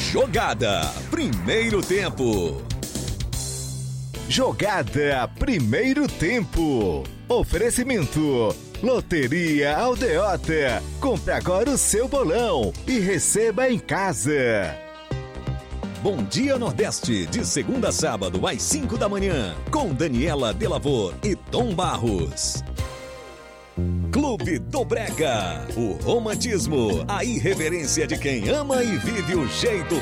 Jogada, primeiro tempo. Jogada, primeiro tempo. Oferecimento: Loteria Aldeota. Compre agora o seu bolão e receba em casa. Bom Dia Nordeste, de segunda a sábado às 5 da manhã, com Daniela Delavor e Tom Barros. Clube do Brega, o romantismo, a irreverência de quem ama e vive o jeito